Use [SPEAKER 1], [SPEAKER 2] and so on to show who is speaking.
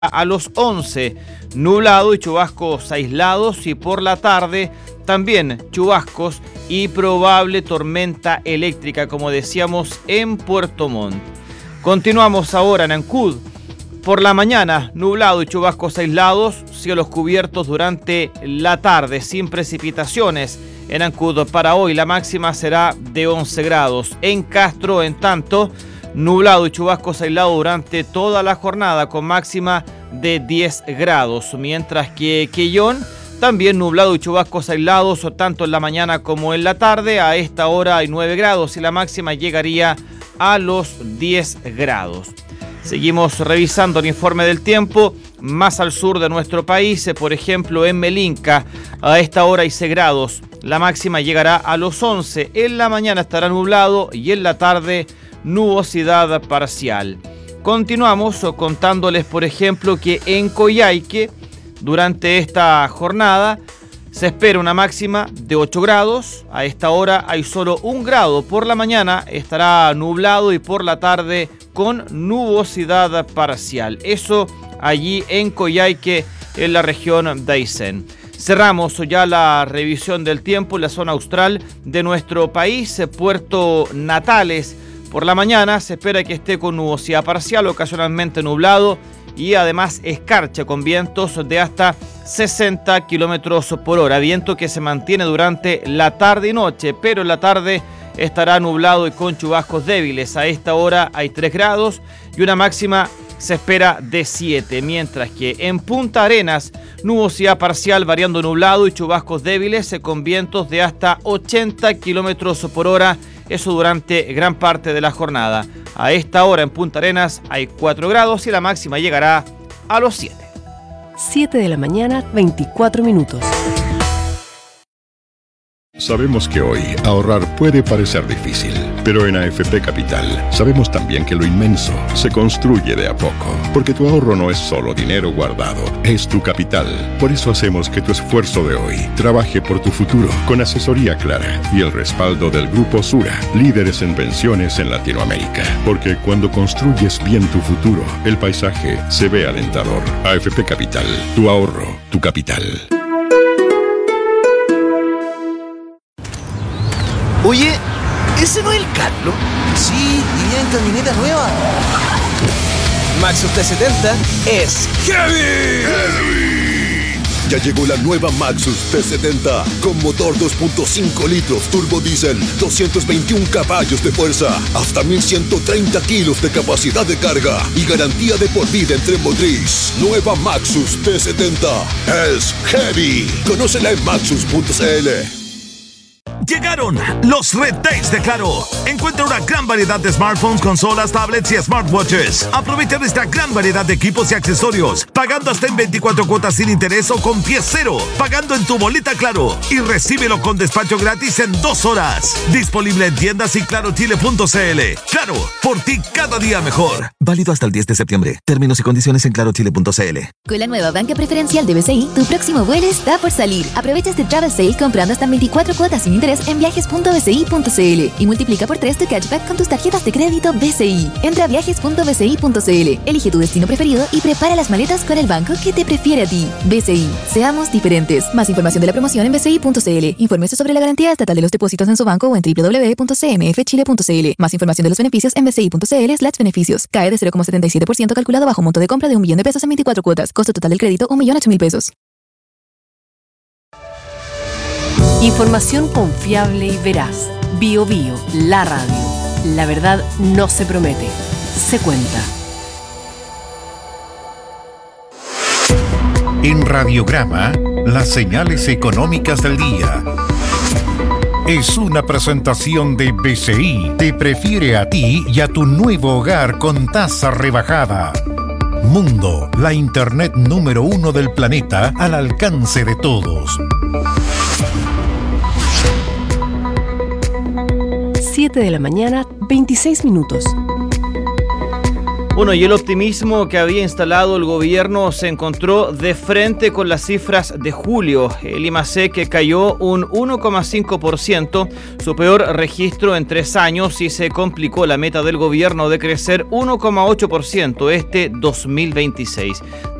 [SPEAKER 1] a los 11, nublado y chubascos aislados, y por la tarde también chubascos y probable tormenta eléctrica, como decíamos, en Puerto Montt. Continuamos ahora en Ancud. Por la mañana, nublado y chubascos aislados, cielos cubiertos durante la tarde, sin precipitaciones. En Ancud para hoy la máxima será de 11 grados. En Castro, en tanto, nublado y chubascos aislados durante toda la jornada con máxima de 10 grados. Mientras que Quellón, también nublado y chubascos aislados tanto en la mañana como en la tarde. A esta hora hay 9 grados y la máxima llegaría a los 10 grados. Seguimos revisando el informe del tiempo. Más al sur de nuestro país, por ejemplo en Melinca, a esta hora hay 6 grados. La máxima llegará a los 11. En la mañana estará nublado y en la tarde nubosidad parcial. Continuamos contándoles, por ejemplo, que en Coyhaique durante esta jornada se espera una máxima de 8 grados. A esta hora hay solo 1 grado. Por la mañana estará nublado y por la tarde con nubosidad parcial. Eso allí en Coyhaique, en la región de Aysén. Cerramos ya la revisión del tiempo en la zona austral de nuestro país. Puerto Natales, por la mañana se espera que esté con nubosidad parcial, ocasionalmente nublado y además escarcha con vientos de hasta 60 kilómetros por hora. Viento que se mantiene durante la tarde y noche, pero en la tarde estará nublado y con chubascos débiles. A esta hora hay 3 grados y una máxima se espera de 7, mientras que en Punta Arenas, nubosidad parcial variando nublado y chubascos débiles con vientos de hasta 80 kilómetros por hora, eso durante gran parte de la jornada. A esta hora en Punta Arenas hay 4 grados y la máxima llegará a los 7.
[SPEAKER 2] 7 de la mañana, 24 minutos.
[SPEAKER 3] Sabemos que hoy ahorrar puede parecer difícil, pero en AFP Capital sabemos también que lo inmenso se construye de a poco, porque tu ahorro no es solo dinero guardado, es tu capital. Por eso hacemos que tu esfuerzo de hoy trabaje por tu futuro, con asesoría clara y el respaldo del Grupo Sura, líderes en pensiones en Latinoamérica. Porque cuando construyes bien tu futuro, el paisaje se ve alentador. AFP Capital, tu ahorro, tu capital.
[SPEAKER 4] Oye, ¿ese no es el Carlos?
[SPEAKER 5] Sí, iría en camioneta nueva.
[SPEAKER 4] Maxus T70 es
[SPEAKER 6] ¡Heavy! Ya llegó la nueva Maxus T70 con motor 2.5 litros turbo diésel, 221 caballos de fuerza, hasta 1130 kilos de capacidad de carga y garantía de por vida en tren motriz. Nueva Maxus T70 es Heavy. Conócela en maxus.cl.
[SPEAKER 7] Llegaron los Red Days de Claro. Encuentra una gran variedad de smartphones, consolas, tablets y smartwatches. Aprovecha nuestra gran variedad de equipos y accesorios, pagando hasta en 24 cuotas sin interés o con pie cero, pagando en tu boleta Claro y recíbelo con despacho gratis en 2 horas. Disponible en tiendas y clarochile.cl. Claro, por ti cada día mejor. Válido hasta el 10 de septiembre. Términos y condiciones en clarochile.cl.
[SPEAKER 8] Con la nueva banca preferencial de BCI, tu próximo vuelo está por salir. Aprovecha este travel sale comprando hasta en 24 cuotas sin interés en viajes.bci.cl y multiplica por 3 tu cashback con tus tarjetas de crédito BCI. Entra a viajes.bci.cl, elige tu destino preferido y prepara las maletas con el banco que te prefiere a ti. BCI, seamos diferentes. Más información de la promoción en bci.cl. Infórmese sobre la garantía estatal de los depósitos en su banco o en www.cmfchile.cl. Más información de los beneficios en bci.cl/beneficios. Cae de 0,77% calculado bajo monto de compra de $1.000.000 en 24 cuotas. Costo total del crédito $1.008.000.
[SPEAKER 2] Información confiable y veraz. Bio Bio, la radio. La verdad no se promete, se cuenta.
[SPEAKER 9] En Radiograma, las señales económicas del día. Es una presentación de BCI. Te prefiere a ti y a tu nuevo hogar con tasa rebajada. Mundo, la internet número 1 del planeta al alcance de todos.
[SPEAKER 2] 7 de la mañana, 26 minutos.
[SPEAKER 1] Bueno, y el optimismo que había instalado el gobierno se encontró de frente con las cifras de julio. El IMASEC que cayó un 1,5%, su peor registro en 3 años, y se complicó la meta del gobierno de crecer 1,8% este 2026.